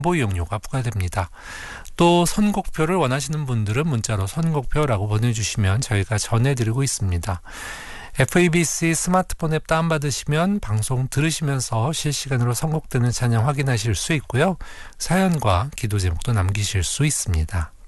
정보 이용료가 부과됩니다. 또 선곡표를 원하시는 분들은 문자로 선곡표라고 보내주시면 저희가 전해드리고 있습니다. FEBC 스마트폰 앱 다운받으시면 방송 들으시면서 실시간으로 선곡되는 찬양 확인하실 수 있고요. 사연과 기도 제목도 남기실 수 있습니다.